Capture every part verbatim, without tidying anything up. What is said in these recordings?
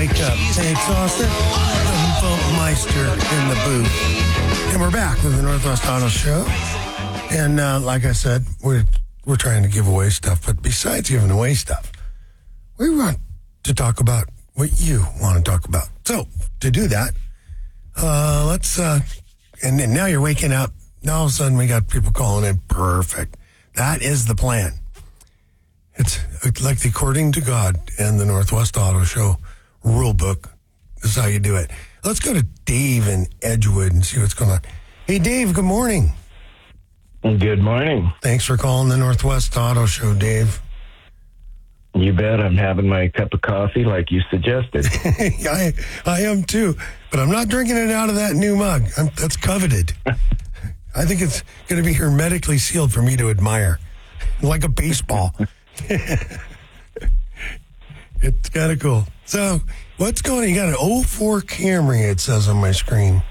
wake up. Thanks, Austin. The Bumpmeister in the booth. And we're back with the Northwest Auto Show. And uh, like I said, we're, we're trying to give away stuff. But besides giving away stuff, we want to talk about what you want to talk about. So, to do that, uh, let's, uh, and then now you're waking up. Now all of a sudden we got people calling in. Perfect. That is the plan. It's like the according to God and the Northwest Auto Show rule book. This is how you do it. Let's go to Dave in Edgewood and see what's going on. Hey, Dave, good morning. Good morning. Thanks for calling the Northwest Auto Show, Dave. You bet. I'm having my cup of coffee like you suggested. I I am too, but I'm not drinking it out of that new mug. I'm, that's coveted. I think it's going to be hermetically sealed for me to admire, like a baseball. It's kind of cool. So, what's going on? You got an oh four Camry, it says on my screen.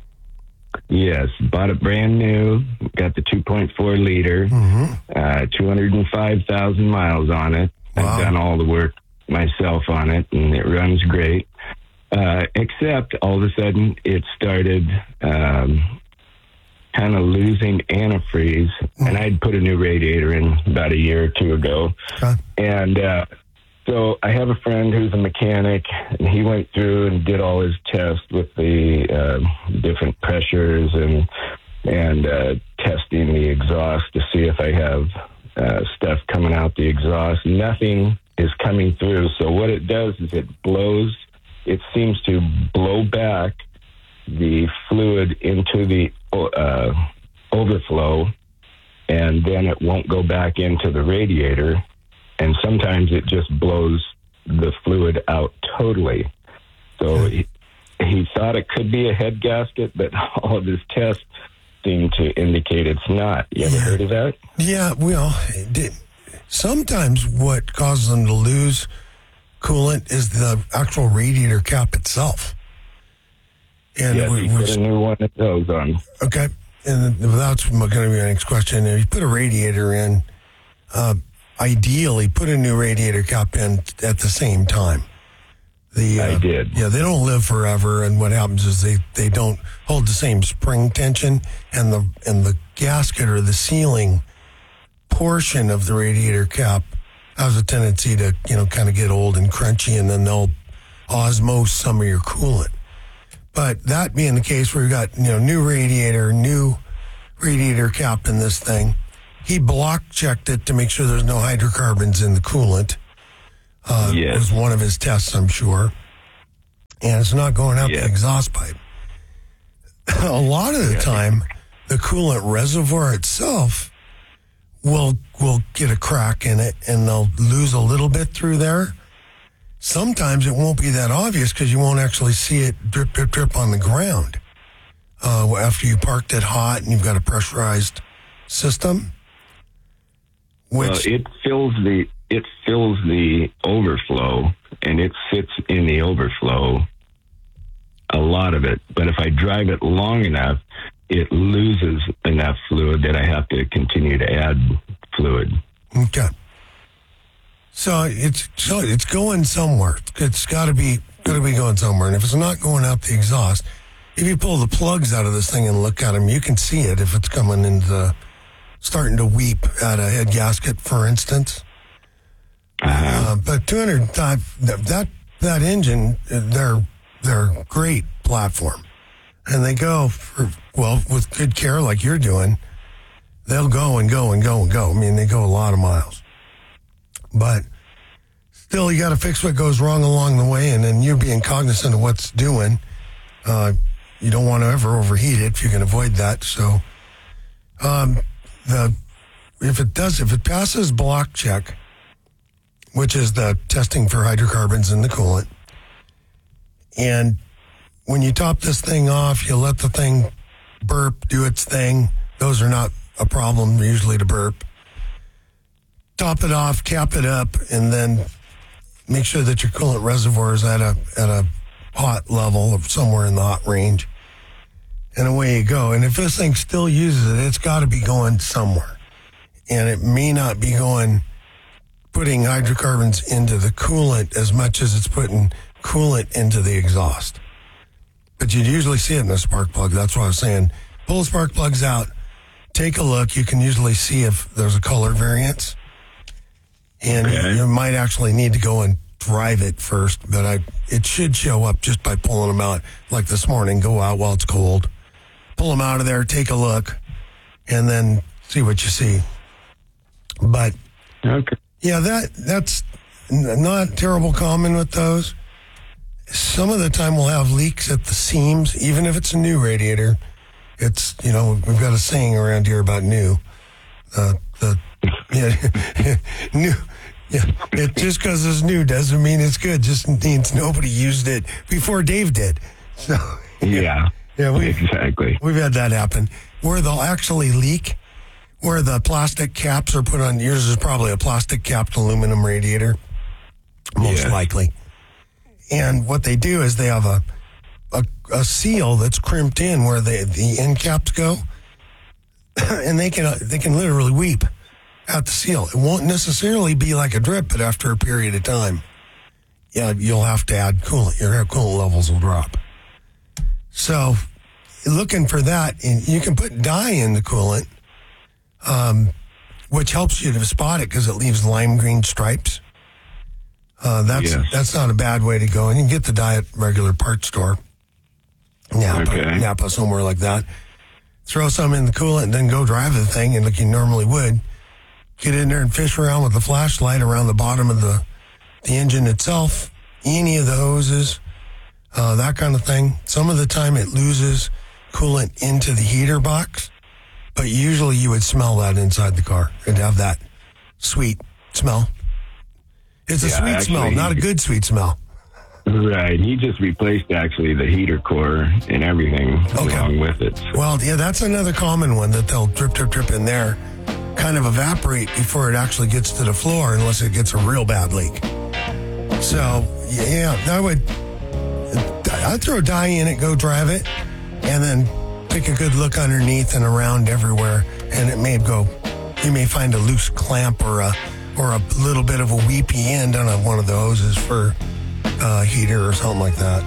Yes, bought it brand new. Got the two point four liter, mm-hmm. uh, two hundred five thousand miles on it. Wow. I've done all the work myself on it, and it runs great. Uh, except all of a sudden, it started um, kind of losing antifreeze, mm-hmm. and I'd put a new radiator in about a year or two ago. Okay. And uh, so I have a friend who's a mechanic, and he went through and did all his tests with the uh, different pressures and and uh, testing the exhaust to see if I have uh, stuff coming out the exhaust. Nothing is coming through. So what it does is it blows. It seems to blow back the fluid into the uh, overflow, and then it won't go back into the radiator. And sometimes it just blows the fluid out totally. So he, he thought it could be a head gasket, but all of his tests seem to indicate it's not. You ever yeah. heard of that? Yeah, well, sometimes what causes them to lose coolant is the actual radiator cap itself. And yes, we, he put a new one of those on. Okay, and that's going to be my next question. If you put a radiator in, uh, ideally, put a new radiator cap in at the same time. The, uh, I did. Yeah, they don't live forever, and what happens is they, they don't hold the same spring tension, and the and the gasket or the sealing portion of the radiator cap has a tendency to, you know, kind of get old and crunchy, and then they'll osmose some of your coolant. But that being the case, where you got, you know, new radiator, new radiator cap in this thing, he block checked it to make sure there's no hydrocarbons in the coolant. Uh, yes. It was one of his tests, I'm sure. And it's not going out yes. the exhaust pipe. A lot of the yeah. time, the coolant reservoir itself will will get a crack in it, and they'll lose a little bit through there. Sometimes it won't be that obvious because you won't actually see it drip, drip, drip on the ground. Uh, after you parked it hot and you've got a pressurized system. Which, well, it fills the it fills the overflow, and it sits in the overflow, a lot of it. But if I drive it long enough, it loses enough fluid that I have to continue to add fluid. Okay. So it's so it's going somewhere. It's got to be got to be going somewhere. And if it's not going out the exhaust, if you pull the plugs out of this thing and look at them, you can see it if it's coming into the, starting to weep at a head gasket, for instance. Uh-huh. Uh, but two hundred five, that that engine, they're they're a great platform, and they go for, well, with good care like you're doing, they'll go and go and go and go. I mean, they go a lot of miles. But still, you got to fix what goes wrong along the way, and then you being cognizant of what's doing. Uh, you don't want to ever overheat it if you can avoid that. So, um, the if it does, if it passes block check, which is the testing for hydrocarbons in the coolant, and when you top this thing off, you let the thing burp, do its thing. Those are not a problem usually to burp. Top it off, cap it up, and then make sure that your coolant reservoir is at a at a hot level of somewhere in the hot range. And away you go. And if this thing still uses it, it's got to be going somewhere. And it may not be going, putting hydrocarbons into the coolant as much as it's putting coolant into the exhaust. But you'd usually see it in a spark plug. That's what I was saying. Pull the spark plugs out, take a look. You can usually see if there's a color variance. And okay. you might actually need to go and drive it first, but I it should show up just by pulling them out. Like this morning, go out while it's cold, pull them out of there, take a look, and then see what you see. But okay. yeah, that that's not terrible common with those. Some of the time we'll have leaks at the seams, even if it's a new radiator. It's, you know, we've got a saying around here about new. Uh, the yeah, new. Yeah, it just because it's new doesn't mean it's good. Just means nobody used it before Dave did. So yeah, yeah, we exactly. We've had that happen where they'll actually leak, where the plastic caps are put on. Yours is probably a plastic capped aluminum radiator, most yeah. likely. And what they do is they have a, a a seal that's crimped in where they, the end caps go, and they can they can literally weep at the seal. It won't necessarily be like a drip, but after a period of time, yeah, you'll have to add coolant. Your coolant levels will drop. So, looking for that, and you can put dye in the coolant, um, which helps you to spot it because it leaves lime green stripes. Uh, that's yes. that's not a bad way to go, and you can get the dye at regular parts store, Napa, okay. Napa, somewhere like that. Throw some in the coolant, and then go drive the thing, and like you normally would. Get in there and fish around with the flashlight around the bottom of the the engine itself, any of the hoses, uh, that kind of thing. Some of the time it loses coolant into the heater box, but usually you would smell that inside the car. It'd have that sweet smell. It's a yeah, sweet actually, smell, not a good sweet smell. Right. He just replaced actually the heater core and everything okay. along with it. So. Well, yeah, that's another common one that they'll drip, drip, drip in there. Kind of evaporate before it actually gets to the floor unless it gets a real bad leak. So, yeah, I would I'd throw dye in it, go drive it, and then take a good look underneath and around everywhere, and it may go, you may find a loose clamp or a or a little bit of a weepy end on a, one of the hoses for a heater or something like that.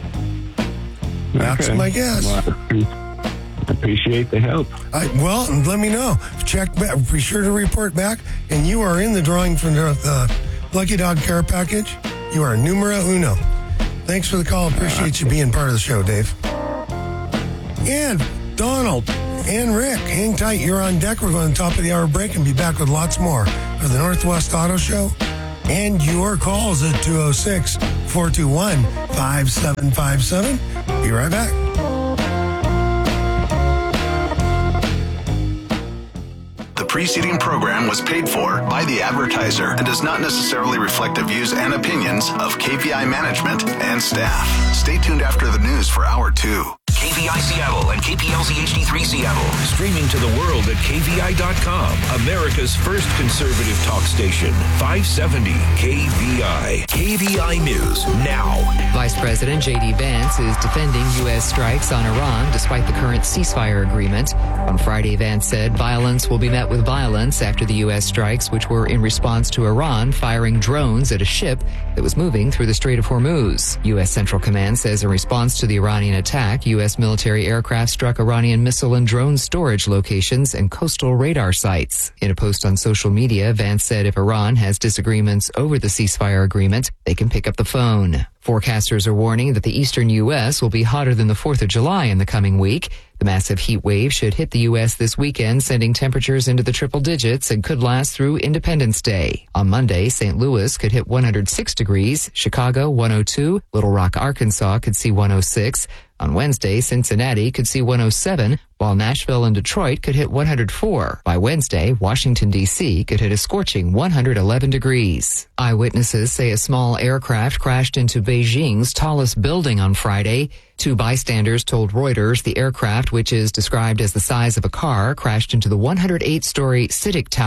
That's okay. my guess. Well, appreciate the help. I, well, let me know. Check back. Be sure to report back. And you are in the drawing for the uh, Lucky Dog Care Package. You are numero uno. Thanks for the call. Appreciate you being part of the show, Dave. And Donald and Rick, hang tight. You're on deck. We're going to the top of the hour break and be back with lots more of the Northwest Auto Show. And your calls at two oh six, four two one, five seven five seven. Be right back. The preceding program was paid for by the advertiser and does not necessarily reflect the views and opinions of K V I management and staff. Stay tuned after the news for Hour two. K V I Seattle and K P L Z H D three Seattle. Streaming to the world at K V I dot com. America's first conservative talk station. five seventy K V I. K V I News now. Vice President J D Vance is defending U S strikes on Iran despite the current ceasefire agreement. On Friday, Vance said violence will be met with violence after the U S strikes, which were in response to Iran firing drones at a ship that was moving through the Strait of Hormuz. U S Central Command says in response to the Iranian attack, U S military aircraft struck Iranian missile and drone storage locations and coastal radar sites. In a post on social media, Vance said if Iran has disagreements over the ceasefire agreement, they can pick up the phone. Forecasters are warning that the eastern U S will be hotter than the fourth of July in the coming week. The massive heat wave should hit the U S this weekend, sending temperatures into the triple digits and could last through Independence Day. On Monday, Saint Louis could hit one hundred six degrees, Chicago one oh two, Little Rock, Arkansas could see one oh six. On Wednesday, Cincinnati could see one oh seven, while Nashville and Detroit could hit one hundred four. By Wednesday, Washington, D C could hit a scorching one hundred eleven degrees. Eyewitnesses say a small aircraft crashed into Beijing's tallest building on Friday. Two bystanders told Reuters the aircraft, which is described as the size of a car, crashed into the one hundred eight story C I T I C Tower.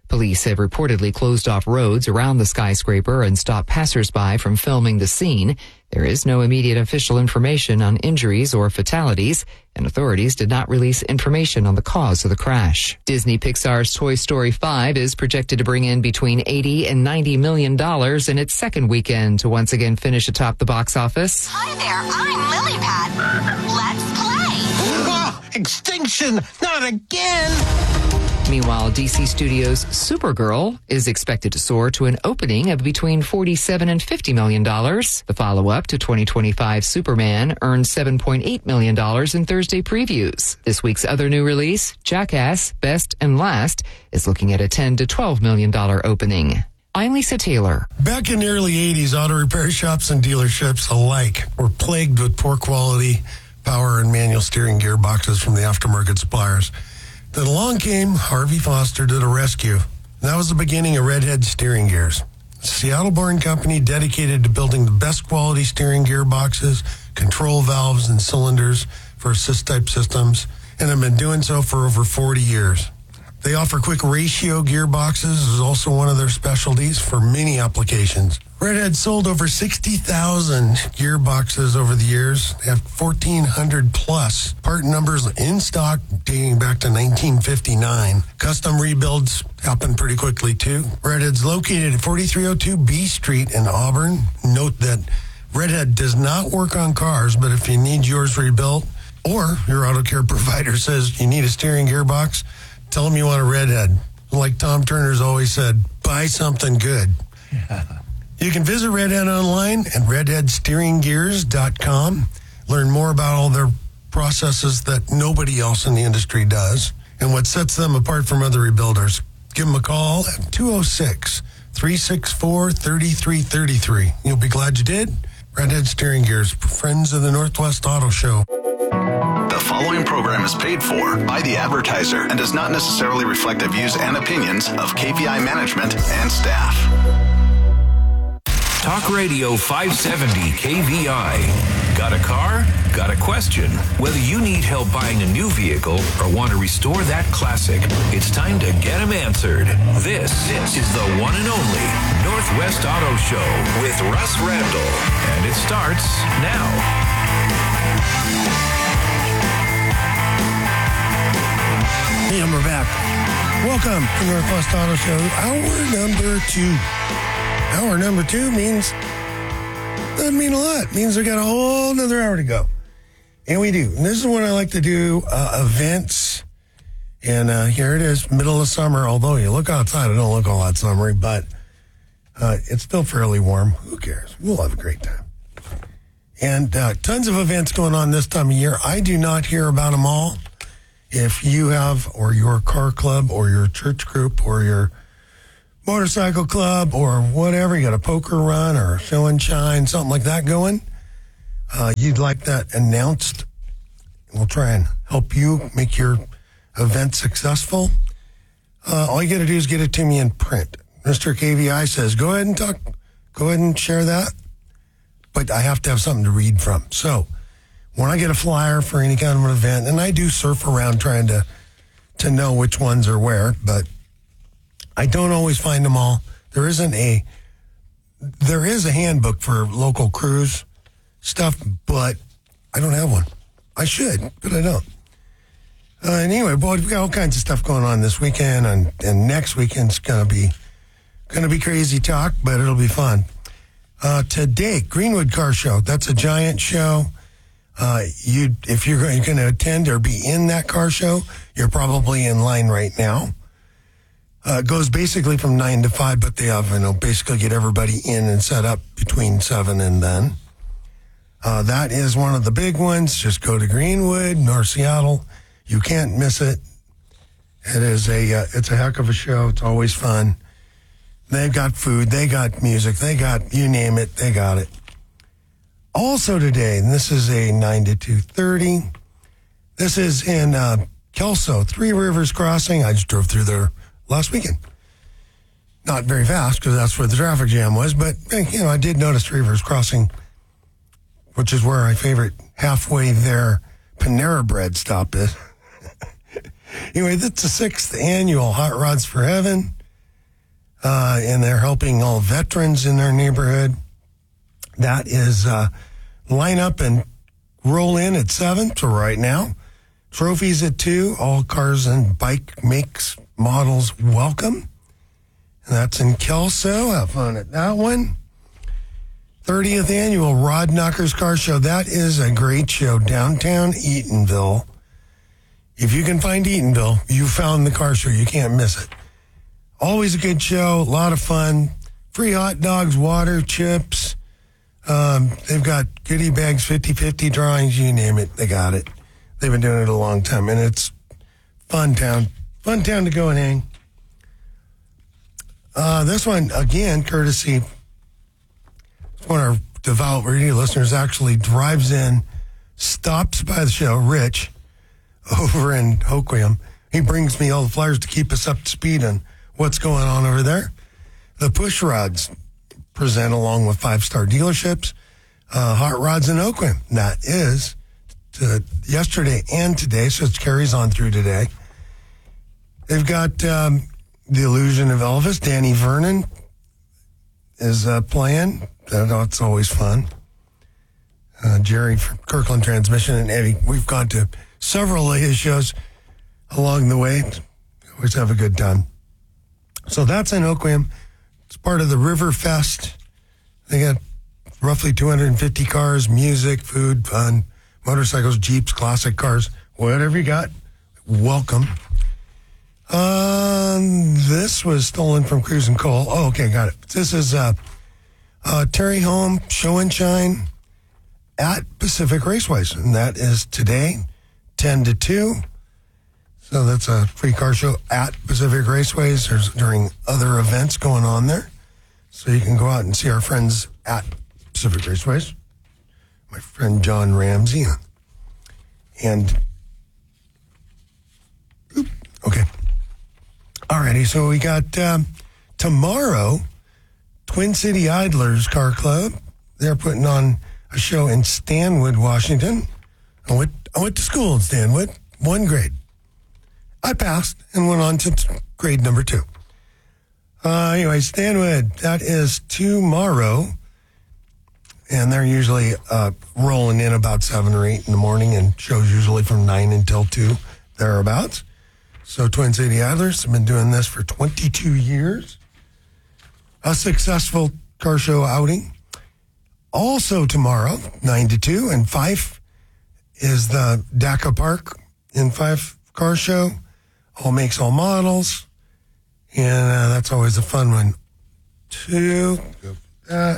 Police have reportedly closed off roads around the skyscraper and stopped passersby from filming the scene. There is no immediate official information on injuries or fatalities, and authorities did not release information on the cause of the crash. Disney Pixar's Toy Story five is projected to bring in between eighty and ninety million dollars in its second weekend to once again finish atop the box office. Hi there, I'm Lilypad. Let's play. Oh, extinction! Not again! Meanwhile, D C Studios' Supergirl is expected to soar to an opening of between forty-seven and fifty million dollars. The follow-up to twenty twenty-five Superman earned seven point eight million dollars in Thursday previews. This week's other new release, Jackass Best and Last, is looking at a ten to twelve million dollars opening. I'm Lisa Taylor. Back in the early eighties, auto repair shops and dealerships alike were plagued with poor quality power and manual steering gearboxes from the aftermarket suppliers. Then along came Harvey Foster to the rescue. That was the beginning of Redhead Steering Gears, a Seattle-born company dedicated to building the best quality steering gearboxes, control valves, and cylinders for assist-type systems, and have been doing so for over forty years. They offer quick ratio gearboxes, is also one of their specialties for many applications. Redhead sold over sixty thousand gearboxes over the years. They have fourteen hundred plus part numbers in stock dating back to nineteen fifty-nine. Custom rebuilds happen pretty quickly, too. Redhead's located at forty-three oh two B Street in Auburn. Note that Redhead does not work on cars, but if you need yours rebuilt or your auto care provider says you need a steering gearbox, tell them you want a Redhead. Like Tom Turner's always said, buy something good. Yeah. You can visit Redhead online at redhead steering gears dot com. Learn more about all their processes that nobody else in the industry does and what sets them apart from other rebuilders. Give them a call at two oh six, three six four, three three three three. You'll be glad you did. Redhead Steering Gears, friends of the Northwest Auto Show. The following program is paid for by the advertiser and does not necessarily reflect the views and opinions of K V I management and staff. Talk Radio five seventy K V I. Got a car? Got a question? Whether you need help buying a new vehicle or want to restore that classic, it's time to get them answered. This, this is the one and only Northwest Auto Show with Russ Randall. And it starts now. Hey, and we're back. Welcome to Northwest Auto Show, hour number two. Hour number two means, doesn't mean a lot. It means we got a whole another hour to go. And we do. And this is when I like to do uh, events. And uh, here it is, middle of summer. Although you look outside, it don't look all that summery, but uh, it's still fairly warm. Who cares? We'll have a great time. And uh, tons of events going on this time of year. I do not hear about them all. If you have, or your car club, or your church group, or your motorcycle club, or whatever, you got a poker run, or show and shine, something like that going, uh, you'd like that announced, we'll try and help you make your event successful. Uh, all you got to do is get it to me in print. Mister K V I says, go ahead and talk, go ahead and share that, but I have to have something to read from. So when I get a flyer for any kind of an event, and I do surf around trying to, to know which ones are where, but I don't always find them all. There isn't a, there is a handbook for local cruise stuff, but I don't have one. I should, but I don't. Uh, and anyway, boy, we've got all kinds of stuff going on this weekend, and, and next weekend's gonna be gonna be crazy talk, but it'll be fun. Uh, today, Greenwood Car Show. That's a giant show. Uh, you, if you're going to attend or be in that car show, you're probably in line right now. Uh, it goes basically from nine to five, but they have, you know, basically get everybody in and set up between seven and then. Uh, that is one of the big ones. Just go to Greenwood, North Seattle. You can't miss it. It is a, uh, it's a heck of a show. It's always fun. They've got food. They got music. They got, you name it, they got it. Also today, and this is a nine to two thirty. This is in uh, Kelso, Three Rivers Crossing. I just drove through there last weekend. Not very fast, because that's where the traffic jam was, but, you know, I did notice Three Rivers Crossing, which is where my favorite halfway there Panera Bread stop is. Anyway, that's the sixth annual Hot Rods for Heaven. uh, and they're helping all veterans in their neighborhood. That is uh, line up and roll in at seven. So right now, trophies at two. All cars and bike makes, models welcome. And that's in Kelso. Have fun at that one. thirtieth annual Rod Knockers Car Show. That is a great show. Downtown Eatonville. If you can find Eatonville, you found the car show. You can't miss it. Always a good show. A lot of fun. Free hot dogs, water, chips. Um, they've got goodie bags, fifty-fifty drawings, you name it. They got it. They've been doing it a long time. And it's fun town. Fun town to go and hang. Uh, this one, again, courtesy one of our devout radio listeners actually drives in, stops by the show, Rich, over in Hoquiam. He brings me all the flyers to keep us up to speed on what's going on over there. The Push Rods present, along with five-star dealerships, uh, Hot Rods in Hoquiam. That is to yesterday and today, so it carries on through today. They've got um, The Illusion of Elvis. Danny Vernon is uh, playing. That's always fun. Uh, Jerry from Kirkland Transmission and Eddie. We've gone to several of his shows along the way. Always have a good time. So that's in Hoquiam. It's part of the River Fest. They got roughly two hundred fifty cars, music, food, fun, motorcycles, Jeeps, classic cars, whatever you got. Welcome. Um, this was stolen from Cruise and Cole. Oh, okay, got it. This is uh, uh, Terry Home Show and Shine at Pacific Raceways, and that is today, ten to two. So that's a free car show at Pacific Raceways. There's during other events going on there. So you can go out and see our friends at Pacific Raceways. My friend John Ramsey. And, oop, okay. Alrighty, so we got um, tomorrow, Twin City Idlers Car Club. They're putting on a show in Stanwood, Washington. I went, I went to school in Stanwood, one grade. I passed and went on to grade number two. Uh, anyway, Stanwood, that is tomorrow. And they're usually uh, rolling in about seven or eight in the morning, and shows usually from nine until two, thereabouts. So Twin City Idlers have been doing this for twenty-two years. A successful car show outing. Also tomorrow, nine to two, in Fife is the D A C A Park in Fife car show. All makes, all models. And uh, that's always a fun one, too. Go for that.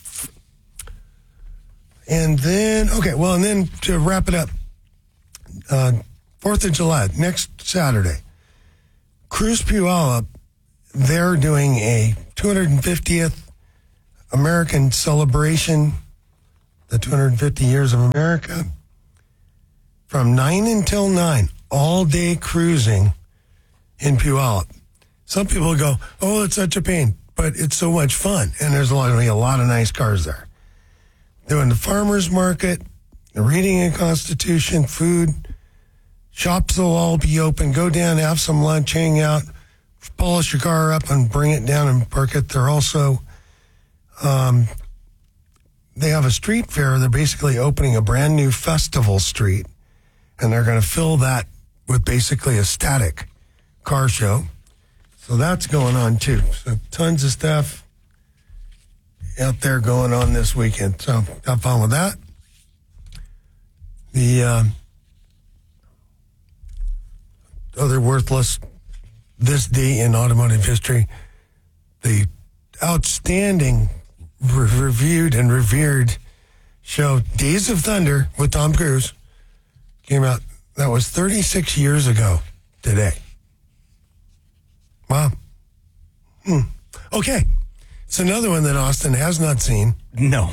And then, okay, well, and then to wrap it up, uh, fourth of July, next Saturday, Cruise Puyallup, they're doing a two hundred fiftieth American celebration, the two hundred fifty years of America, from nine until nine, all day cruising in Puyallup. Some people go, oh, it's such a pain, but it's so much fun. And there's a lot, a lot of nice cars there. Doing the farmer's market, the reading and Constitution, food, shops will all be open. Go down, have some lunch, hang out, polish your car up and bring it down and park it. They're also, um, they have a street fair. They're basically opening a brand new festival street, and they're going to fill that with basically a static car show. So that's going on too. So tons of stuff out there going on this weekend. So have fun with that. The uh, other worthless this day in automotive history, the outstanding re- reviewed and revered show Days of Thunder with Tom Cruise came out. That was thirty-six years ago today. Wow. Hmm. Okay. It's another one that Austin has not seen. No.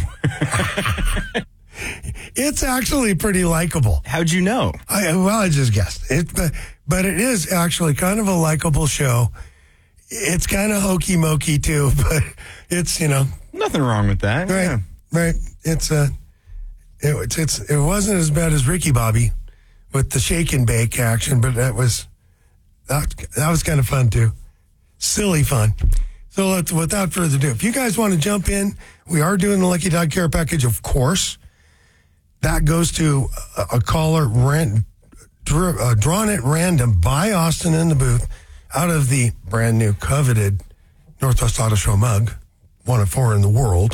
It's actually pretty likable. How'd you know? I, well, I just guessed. It, but, but it is actually kind of a likable show. It's kind of hokey mokey too, but it's, you know. Nothing wrong with that. Right. Yeah. Right. It's uh, it, it's, it's, it wasn't as bad as Ricky Bobby with the shake and bake action, but that was, that, that was kind of fun too. Silly fun. So let's, without further ado, if you guys want to jump in, we are doing the Lucky Dog Care Package, of course. That goes to a, a caller ran, dr, uh, drawn at random by Austin in the booth out of the brand new coveted Northwest Auto Show mug, one of four in the world.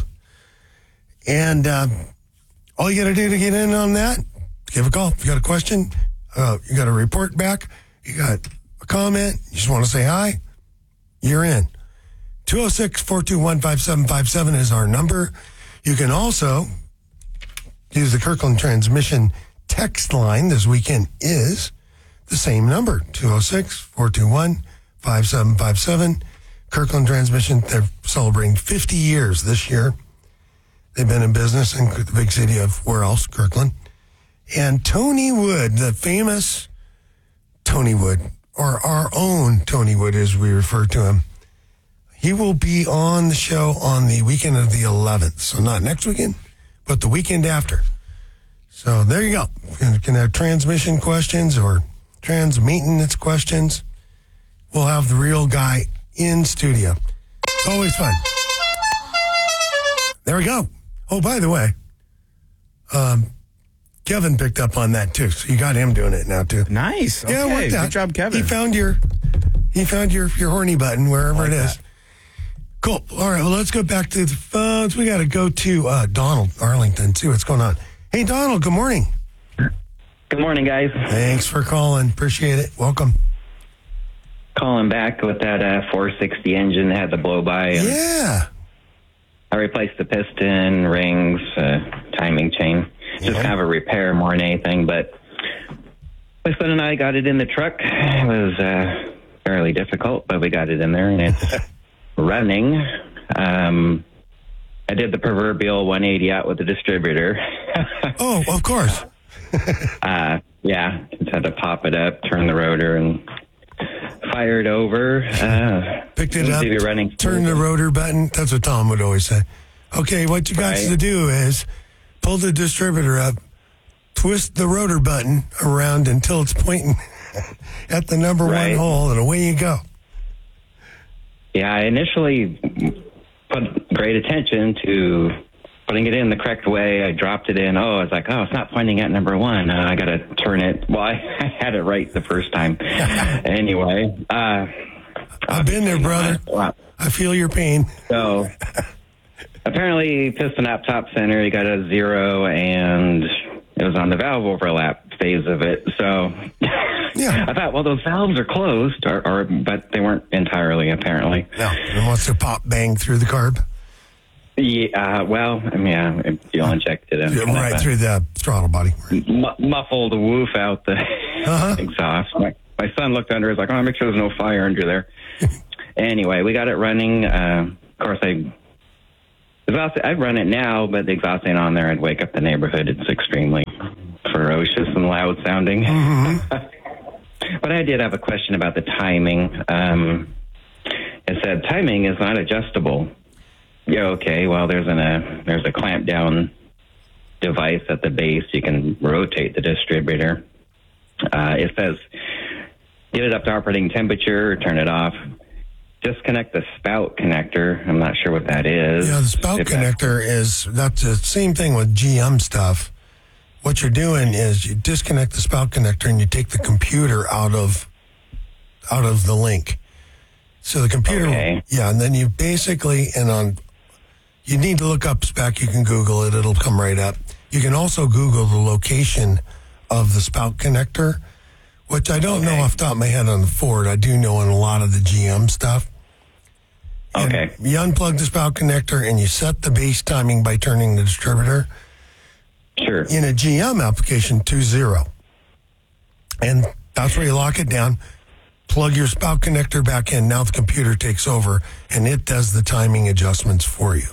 And uh, all you got to do to get in on that, give a call. If you got a question, uh, you got a report back, you got a comment, you just want to say hi, you're in. two oh six, four two one, five seven five seven is our number. You can also use the Kirkland Transmission text line. This weekend is the same number, two oh six, four two one, five seven five seven. Kirkland Transmission, they're celebrating fifty years this year. They've been in business in the big city of, where else? Kirkland. And Tony Wood, the famous Tony Wood, or our own Tony Wood as we refer to him, he will be on the show on the weekend of the eleventh. So not next weekend, but the weekend after. So there you go. You can have transmission questions or trans maintenance questions. We'll have the real guy in studio. Always fun. There we go. Oh, by the way, um, Kevin picked up on that too. So you got him doing it now too. Nice. Okay. Yeah, it worked out. Good job, Kevin. He found your, he found your, your horny button wherever like it is. that. Cool. All right. Well, let's go back to the phones. We got to go to uh, Donald Arlington, see what's going on. Hey, Donald. Good morning. Good morning, guys. Thanks for calling. Appreciate it. Welcome. Calling back with that uh, four sixty engine that had the blow by. And Yeah. I replaced the piston, rings, uh, timing chain. Just Yeah. kind of a repair more than anything. But my son and I got it in the truck. It was uh, fairly difficult, but we got it in there, and it's running. Um, I did the proverbial one eighty out with the distributor. Oh, of course. uh, yeah, just had to pop it up, turn the rotor, and fire it over. Uh, Picked it up, maybe running turn the rotor button. That's what Tom would always say. Okay, what you got Right. to do is pull the distributor up, twist the rotor button around until it's pointing at the number Right. one hole, and away you go. Yeah, I initially put great attention to putting it in the correct way. I dropped it in. Oh, I was like, oh, it's not pointing at number one. Uh, I got to turn it. Well, I, I had it right the first time. Anyway. Uh, I've been there, brother. Wow. I feel your pain. So apparently piston up top center, you got a zero, and it was on the valve overlap phase of it. So Yeah. I thought, well, those valves are closed, or, or but they weren't entirely, apparently. No, it wants to pop bang through the carb. Yeah, uh, well, I mean, yeah, you'll inject it in. Yeah, right through the throttle body. M- muffled woof out the Uh-huh. exhaust. My, my son looked under, he's like, oh, make sure there's no fire under there. Anyway, we got it running. Uh, of course, I exhaust, I'd run it now, but the exhaust ain't on there. I'd wake up the neighborhood. It's extremely ferocious and loud sounding. Mm-hmm. But I did have a question about the timing. Um, it said timing is not adjustable. Yeah, okay. Well, there's an a there's a clamp down device at the base. You can rotate the distributor. Uh, it says get it up to operating temperature, turn it off. Disconnect the spout connector. I'm not sure what that is. Yeah, the spout If that- connector is, that's the same thing with G M stuff. What you're doing is you disconnect the spout connector and you take the computer out of out of the link. So the computer, Okay. yeah, and then you basically, and on, you need to look up spec. You can Google it. It'll come right up. You can also Google the location of the spout connector, which I don't know Okay. off the top of my head on the Ford. I do know on a lot of the G M stuff. And Okay. you unplug the spout connector and you set the base timing by turning the distributor Sure. in a G M application to zero. And that's where you lock it down. Plug your spout connector back in. Now the computer takes over and it does the timing adjustments for you.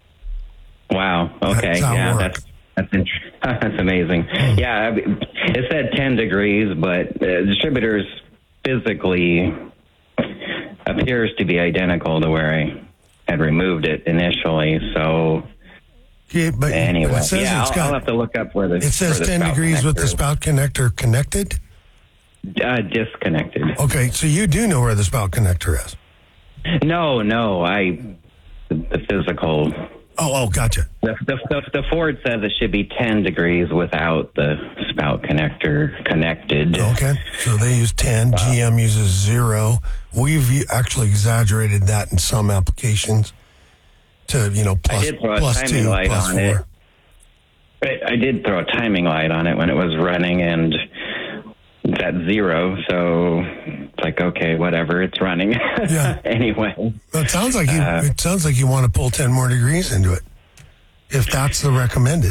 Wow. Okay. That's how it Yeah, works. that's that's int- that's amazing. Yeah, I mean, it said ten degrees, but uh, distributors physically appears to be identical to where I had removed it initially. So Yeah, but, anyway, but it says yeah, it's I'll, got, I'll have to look up where the it says where the ten spout degrees with the connector spout connector connected. is. uh, disconnected. Okay, so you do know where the spout connector is. No, no, I the, the physical. Oh, oh, gotcha. The, the, the, the Ford says it should be ten degrees without the spout connector connected. Okay, so they use ten. G M uses zero. We've actually exaggerated that in some applications to, you know, plus, I did throw a plus timing two, light plus on four. it. I, I did throw a timing light on it when it was running, and it's at zero, so it's like, okay, whatever, it's running. Yeah. Anyway. Well, it sounds like you. Uh, it sounds like you want to pull ten more degrees into it, if that's the recommended.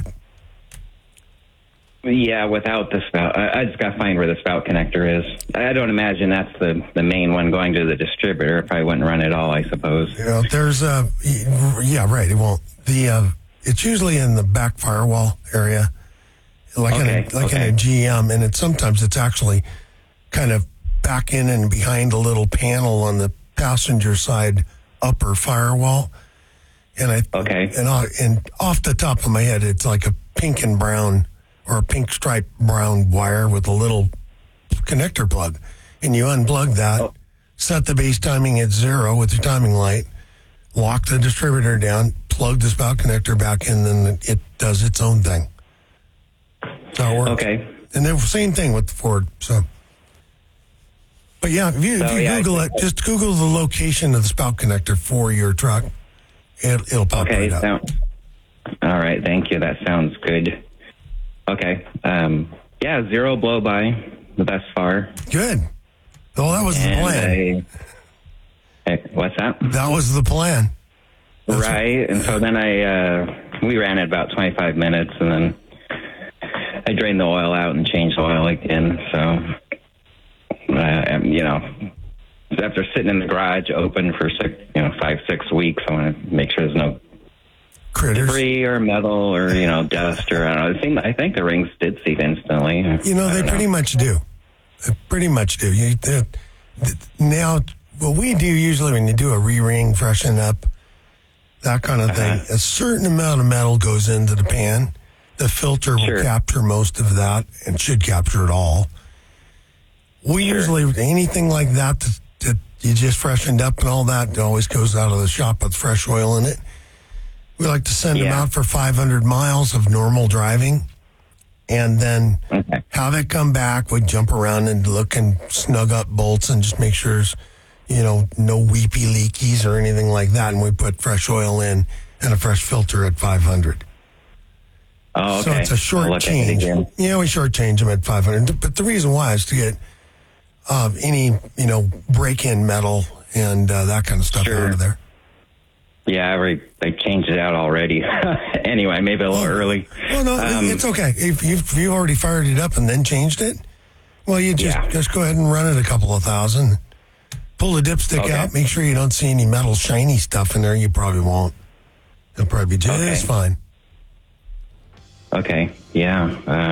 Yeah, without the spout. I, I just got to find where the spout connector is. I don't imagine that's the, the main one going to the distributor. It probably wouldn't run at all, I suppose. You know, there's a yeah, right. It won't. The uh, it's usually in the back firewall area, like Okay, in a, like okay. in a G M, and it sometimes it's actually kind of back in and behind a little panel on the passenger side upper firewall. And I Okay. and I, and off the top of my head, it's like a pink and brown or a pink striped brown wire with a little connector plug, and you unplug that, Oh. set the base timing at zero with your timing light, lock the distributor down, plug the spout connector back in, then it does its own thing. That's how it works. Okay. And the same thing with the Ford. So, but yeah, if you, So, if you yeah, Google I- it, just Google the location of the spout connector for your truck. It, it'll pop Okay. right up. Sound, all right. Thank you. That sounds good. Okay. Um, yeah, zero blow by thus far. Good. Well, that was the And plan. I, eh, what's that? That was the plan. That's Right. And so then I, uh, we ran it about twenty-five minutes, and then I drained the oil out and changed the oil again. So, uh, you know, after sitting in the garage open for six, you know, five, six weeks, I want to make sure there's no Critters. debris or metal or, you know, dust or I don't know. I think, I think the rings did seat instantly. You know, I they don't pretty much do. They pretty much do. You, they, now, what we do usually when you do a re-ring, freshen up, that kind of thing, Uh-huh. a certain amount of metal goes into the pan. The filter Sure. will capture most of that and should capture it all. We Sure. usually, anything like that, that that you just freshened up and all that, it always goes out of the shop with fresh oil in it. We like to send them Yeah. out for five hundred miles of normal driving and then Okay. have it come back. We jump around and look and snug up bolts and just make sure there's, you know, no weepy leakies or anything like that. And we put fresh oil in and a fresh filter at five hundred. Oh, okay. So it's a I'll short look at it change. again. Yeah, we short change them at five hundred. But the reason why is to get uh, any, you know, break-in metal and uh, that kind of stuff Sure. out of there. Yeah, I already, they changed it out already. Anyway, maybe a little early. Well, no, Um, it's okay. If you've, if you already fired it up and then changed it, well, you just, Yeah. just go ahead and run it a couple of thousand. Pull the dipstick Okay. out. Make sure you don't see any metal shiny stuff in there. You probably won't. It'll probably be just Okay. fine. Okay, yeah. Uh,